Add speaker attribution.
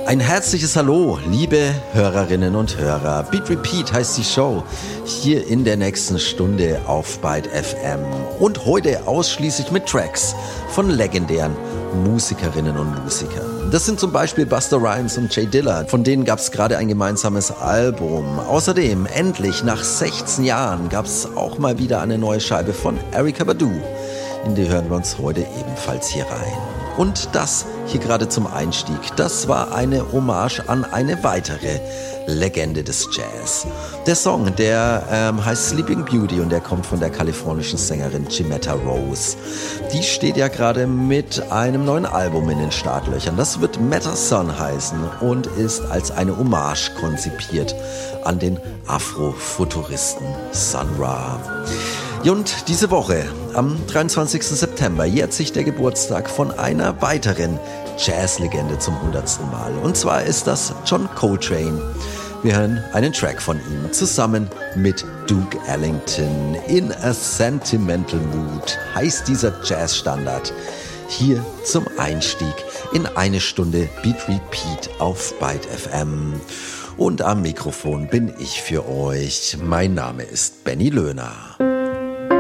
Speaker 1: Ein herzliches Hallo, liebe Hörerinnen und Hörer. Beat Repeat heißt die Show hier in der nächsten Stunde auf Byte FM. Und heute ausschließlich mit Tracks von legendären Musikerinnen und Musikern. Das sind zum Beispiel Busta Rhymes und Jay Dilla. Von denen gab es gerade ein gemeinsames Album. Außerdem, endlich nach 16 Jahren, gab es auch mal wieder eine neue Scheibe von Erykah Badu. In die hören wir uns heute ebenfalls hier rein. Und das hier gerade zum Einstieg, das war eine Hommage an eine weitere Legende des Jazz. Der Song, der heißt Sleeping Beauty und der kommt von der kalifornischen Sängerin Jimetta Rose. Die steht ja gerade mit einem neuen Album in den Startlöchern. Das wird Meta Sun heißen und ist als eine Hommage konzipiert an den Afrofuturisten Sun Ra. Und diese Woche, am 23. September, jährt sich der Geburtstag von einer weiteren Jazzlegende zum 100. Mal. Und zwar ist das John Coltrane. Wir hören einen Track von ihm zusammen mit Duke Ellington. In a Sentimental Mood heißt dieser Jazzstandard. Hier zum Einstieg in eine Stunde Beat Repeat auf Byte FM. Und am Mikrofon bin ich für euch. Mein Name ist Benny Löhner.